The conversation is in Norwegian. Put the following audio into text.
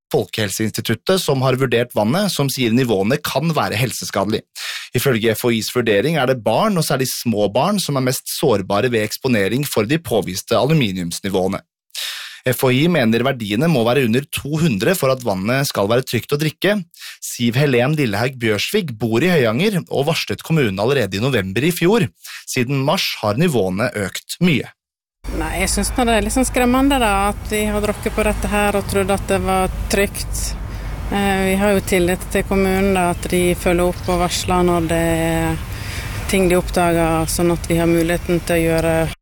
Folkehelseinstituttet som har vurdert vannet, som sier nivåene kan være helseskadelig. Ifølge FHIs vurdering det barn, og særlig små barn, som mest sårbare ved eksponering for de påviste aluminiumsnivåene. FHI mener verdiene må være under 200 for at vannet skal være trygt å drikke. Siv Helen Lillehaug Bjørsvig bor i Høyanger og varslet kommunen allerede i november i fjor. Siden mars har nivåene økt mye. Nei, jeg synes det litt sånn skremmende da, at vi har drukket på dette her og trodde at det var trygt. Vi har jo tillit til kommunen da, at de følger opp og varsler når det ting de oppdager, sånn at vi har muligheten til å gjøre